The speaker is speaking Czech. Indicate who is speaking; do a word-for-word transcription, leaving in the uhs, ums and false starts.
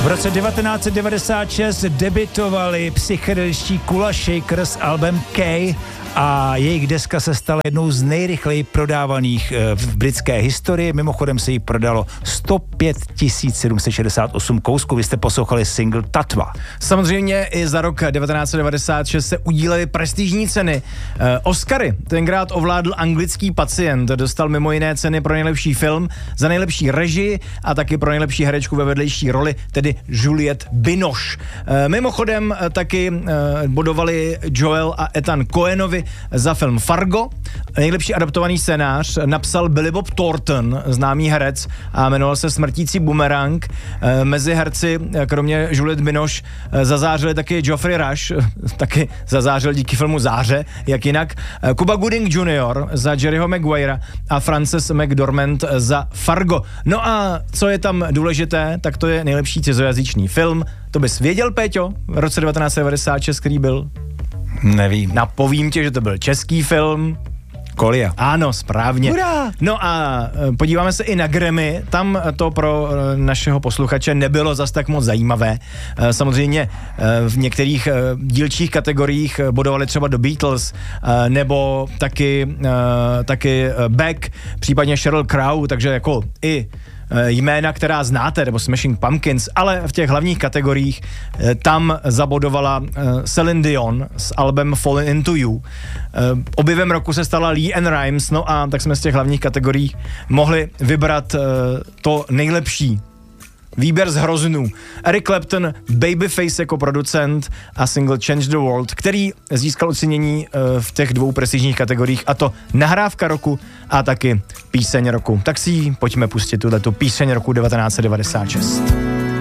Speaker 1: roce devatenáct set devadesát šest debutovali psychedeličtí Kula Shaker s albem K a jejich deska se stala jednou z nejrychleji prodávaných v britské historii. Mimochodem se jí prodalo sto pět tisíc sedm set šedesát osm kousků. Vy jste poslouchali single Tatva.
Speaker 2: Samozřejmě i za rok devatenáct set devadesát šest se udílely prestižní ceny. Eh, Oscary tenkrát ovládl Anglický pacient. Dostal mimo jiné ceny pro nejlepší film, za nejlepší režii a taky pro nejlepší herečku ve vedlejší roli, tedy Juliette Binoche. Eh, mimochodem eh, taky eh, bodovali Joel a Ethan Coenovi za film Fargo. Nejlepší adaptovaný scénář napsal Billy Bob Thornton, známý herec, a jmenoval se Smrtící bumerang. E, mezi herci, kromě Juliette Binoche, e, zazářili taky Geoffrey Rush, taky zazářil díky filmu Záře, jak jinak. E, Cuba Gooding junior za Jerryho Maguirea a Frances McDormand za Fargo. No a co je tam důležité, tak to je nejlepší cizojazyčný film. To bys věděl, Péťo, v roce devatenáct set devadesát šest, který byl?
Speaker 1: Nevím.
Speaker 2: Napovím tě, že to byl český film.
Speaker 1: Kolia.
Speaker 2: Ano, správně.
Speaker 1: Hurá!
Speaker 2: No a podíváme se i na Grammy. Tam to pro našeho posluchače nebylo zas tak moc zajímavé. Samozřejmě v některých dílčích kategoriích bodovali třeba The Beatles, nebo taky, taky Beck, případně Sheryl Crow, takže jako i jména, která znáte, nebo Smashing Pumpkins, ale v těch hlavních kategoriích tam zabodovala Celine Dion s albem Falling Into You. Objevem roku se stala LeAnn Rimes, no a tak jsme z těch hlavních kategorií mohli vybrat to nejlepší. Výběr z hroznů. Eric Clapton, Babyface jako producent a single Change the World, který získal ocenění v těch dvou prestižních kategoriích, a to nahrávka roku a taky píseň roku. Tak si ji pojďme pustit, tuhletu píseň roku devatenáct set devadesát šest.